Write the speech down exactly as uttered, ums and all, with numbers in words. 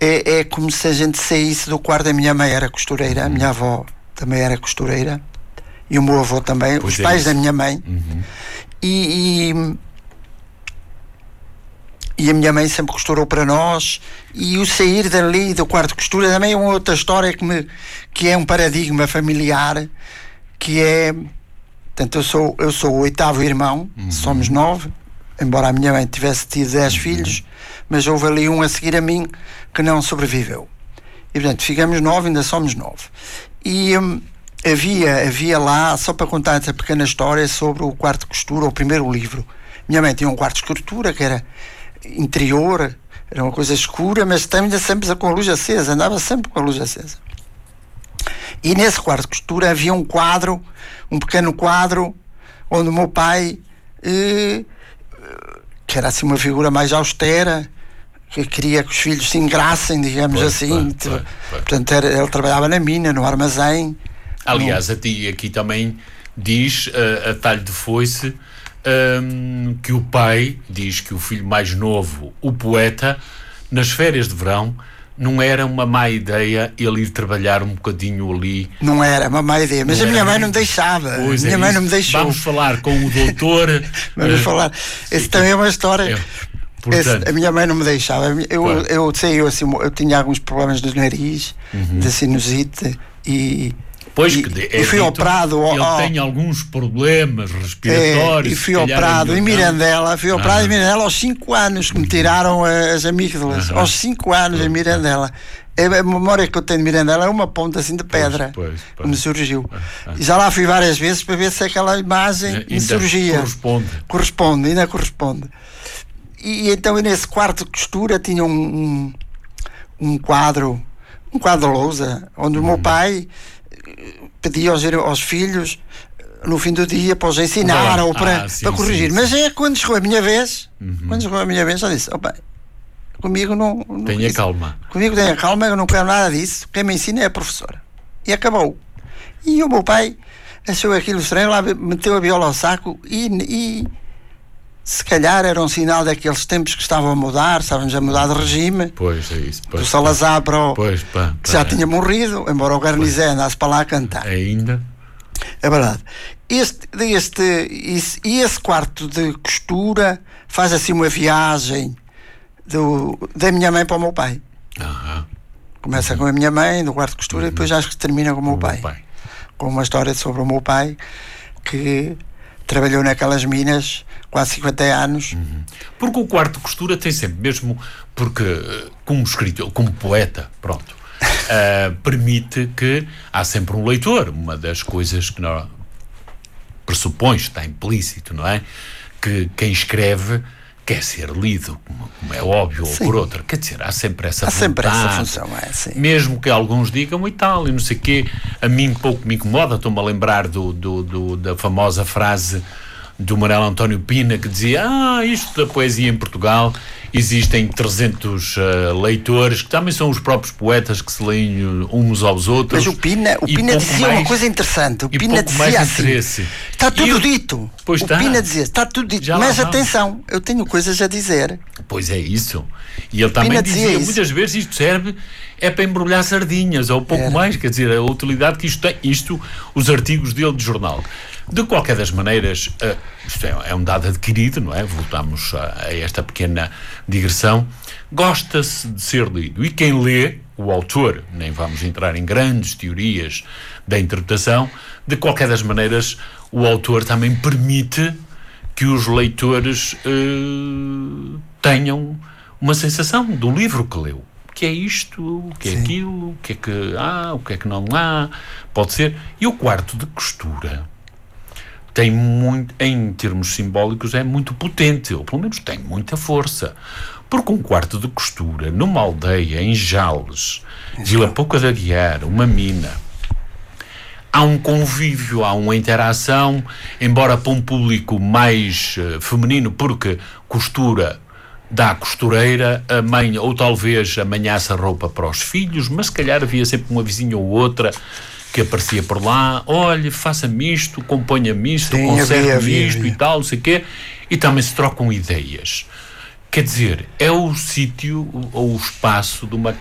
é, é como se a gente saísse do quarto. A minha mãe era costureira, a minha avó também era costureira, e o meu avô também, pois os é pais isso. da minha mãe. Uhum. E, e, e a minha mãe sempre costurou para nós, e o sair dali do quarto de costura também é uma outra história que, me, que é um paradigma familiar, que é, portanto, eu sou, eu sou o oitavo irmão, uhum. somos nove, embora a minha mãe tivesse tido dez uhum. filhos, mas houve ali um a seguir a mim que não sobreviveu. E, portanto, ficamos nove, ainda somos nove. E hum, havia, havia lá, só para contar essa pequena história sobre o quarto de costura, o primeiro livro. Minha mãe tinha um quarto de costura que era interior, era uma coisa escura, mas também sempre com a luz acesa, andava sempre com a luz acesa. E nesse quarto de costura havia um quadro, um pequeno quadro, onde o meu pai, eh, que era assim uma figura mais austera, que queria que os filhos se engrassem, digamos pois, assim. Pois, pois, pois. Portanto, era, ele trabalhava na mina, no armazém. Aliás, no... a ti, aqui também diz, uh, a talho de foice, um, que o pai diz que o filho mais novo, o poeta, nas férias de verão, não era uma má ideia ele ir trabalhar um bocadinho ali. Não era uma má ideia, mas não a minha mãe não me deixava. Pois minha é mãe isso. não me deixou. Vamos falar com o doutor. Vamos uh, falar. Esse também é uma história. É. Portanto, Esse, a minha mãe não me deixava. Eu, claro. eu, eu sei, eu, assim, eu tinha alguns problemas no nariz, uhum. de sinusite, e, pois e, que é e fui dito, operado. Ele oh, tem alguns problemas respiratórios. É, e fui operado em Mirandela. Fui operado ah. em Mirandela aos cinco anos, que me tiraram as amígdalas. Ah. Aos cinco anos ah. em Mirandela. A memória que eu tenho de Mirandela é uma ponta assim de pedra, pois, pois, pois. que me surgiu. Ah. E já lá fui várias vezes para ver se aquela imagem é, me surgia. Corresponde. Corresponde, ainda corresponde. E, e então nesse quarto de costura tinha um, um, um quadro, um quadro de lousa, onde uhum. o meu pai pedia aos, aos filhos no fim do dia para os ensinar ah, ou para, ah, sim, para corrigir. Sim, sim. Mas é quando chegou a minha vez, uhum. quando chegou a minha vez, eu disse: oh, bem, comigo não. não tenha isso, calma. Comigo tenha calma, eu não quero nada disso. Quem me ensina é a professora. E acabou. E o meu pai achou aquilo estranho, lá meteu a viola ao saco e. e se calhar era um sinal daqueles tempos que estavam a mudar, estávamos a mudar de regime. Pois é isso. Pois, do Salazar para o. Pois, pá, que já é. tinha morrido, embora o Garnizé andasse para lá a cantar. Ainda? É verdade. Este, este, esse, e esse quarto de costura faz assim uma viagem do, da minha mãe para o meu pai. Aham. Começa uhum. com a minha mãe, no quarto de costura, uhum. e depois acho que termina com o meu, pai. meu pai. Com uma história sobre o meu pai que trabalhou naquelas minas quase cinquenta anos. Uhum. Porque o quarto de costura tem sempre, mesmo porque como escritor, como poeta, pronto, uh, permite que há sempre um leitor. Uma das coisas que nós pressupõe, está implícito, não é? Que quem escreve quer ser lido, como, como é óbvio, sim. ou por outra. Quer dizer, há sempre essa há vontade. sempre essa função, é, sim. Mesmo que alguns digam e tal, e não sei o quê, a mim pouco me incomoda. Estou-me a lembrar do, do, do, da famosa frase do Manuel António Pina, que dizia: ah, isto da poesia em Portugal, existem trezentos uh, leitores, que também são os próprios poetas que se leem uns aos outros. Mas o Pina, o Pina dizia mais, uma coisa interessante. O Pina dizia assim: está tudo eu, dito. Pois o está. Pina dizia: está tudo dito. Já mas atenção, eu tenho coisas a dizer. Pois é isso. E ele também Pina dizia, dizia muitas vezes isto serve é para embrulhar sardinhas, ou pouco Era. mais, quer dizer, a utilidade que isto tem, isto, os artigos dele de jornal. De qualquer das maneiras, uh, isto é, é um dado adquirido, não é? Voltamos a, a esta pequena digressão. Gosta-se de ser lido. E quem lê, o autor, nem vamos entrar em grandes teorias da interpretação, de qualquer das maneiras, o autor também permite que os leitores uh, tenham uma sensação do livro que leu. O que é isto? O que é Sim. aquilo? O que é que há? O que é que não há? Pode ser. E o quarto de costura tem muito, em termos simbólicos, é muito potente, ou pelo menos tem muita força. Porque um quarto de costura, numa aldeia, em Jales, Vila Pouca de Aguiar, uma mina, há um convívio, há uma interação, embora para um público mais uh, feminino, porque costura dá a costureira, a mãe, ou talvez amanhaça roupa para os filhos, mas se calhar havia sempre uma vizinha ou outra que aparecia por lá: olha, faça-me isto, componha-me isto, conserte-me isto e tal, não sei o quê, e também se trocam ideias. Quer dizer, é o sítio ou o espaço de uma